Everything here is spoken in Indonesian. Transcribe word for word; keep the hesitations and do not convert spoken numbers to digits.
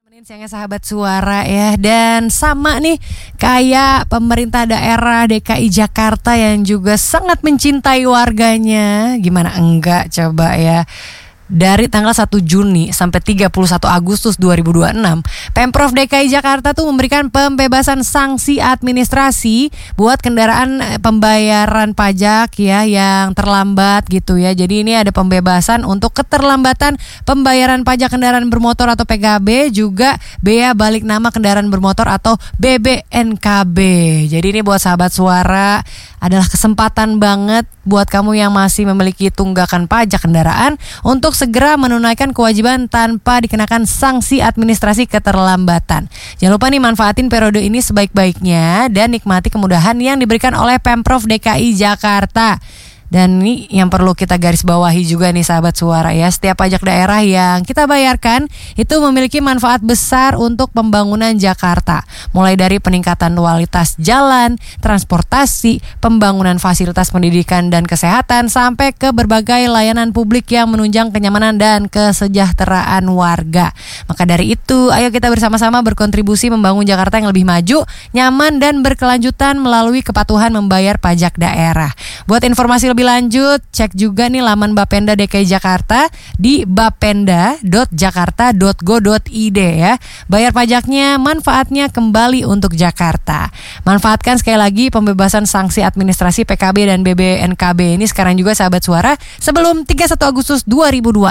Siangnya sahabat suara ya. Dan sama nih kayak pemerintah daerah D K I Jakarta yang juga sangat mencintai warganya. Gimana enggak coba ya. Dari tanggal satu Juni sampai tiga puluh satu Agustus dua ribu dua puluh enam, Pemprov D K I Jakarta tuh memberikan pembebasan sanksi administrasi buat kendaraan pembayaran pajak ya yang terlambat gitu ya. Jadi ini ada pembebasan untuk keterlambatan pembayaran pajak kendaraan bermotor atau P K B, juga bea balik nama kendaraan bermotor atau B B N K B. Jadi ini buat sahabat suara adalah kesempatan banget buat kamu yang masih memiliki tunggakan pajak kendaraan untuk segera menunaikan kewajiban tanpa dikenakan sanksi administrasi keterlambatan. Jangan lupa nih manfaatin periode ini sebaik-baiknya dan nikmati kemudahan yang diberikan oleh Pemprov D K I Jakarta. Dan ini yang perlu kita garis bawahi juga nih sahabat suara ya. Setiap pajak daerah yang kita bayarkan itu memiliki manfaat besar untuk pembangunan Jakarta. Mulai dari peningkatan kualitas jalan, transportasi, pembangunan fasilitas pendidikan dan kesehatan, sampai ke berbagai layanan publik yang menunjang kenyamanan dan kesejahteraan warga. Maka dari itu, ayo kita bersama-sama berkontribusi membangun Jakarta yang lebih maju, nyaman dan berkelanjutan melalui kepatuhan membayar pajak daerah. Buat informasi lebih lanjut, cek juga nih laman Bapenda D K I Jakarta di bapenda dot jakarta dot go dot i d ya. Bayar pajaknya, manfaatnya kembali untuk Jakarta. Manfaatkan sekali lagi pembebasan sanksi administrasi P K B dan B B N K B ini sekarang juga sahabat suara sebelum tiga puluh satu Agustus dua ribu dua puluh enam.